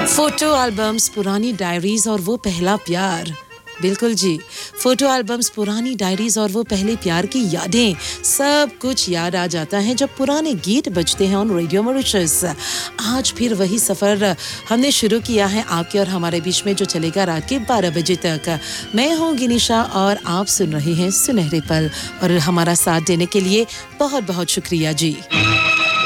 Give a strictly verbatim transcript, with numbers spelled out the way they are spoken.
Photo albums, पुरानी diaries और वो पहला प्यार। बिल्कुल जी, फोटो एल्बम्स, पुरानी डायरीज और वो पहले प्यार की यादें, सब कुछ याद आ जाता है जब पुराने गीत बजते हैं ऑन रेडियो मॉरिशस। आज फिर वही सफर हमने शुरू किया है आपके और हमारे बीच में, जो चलेगा रात के बारह बजे तक। मैं हूँ गिनिशा और आप सुन रहे हैं सुनहरे पल, और हमारा साथ देने के लिए बहुत बहुत शुक्रिया जी।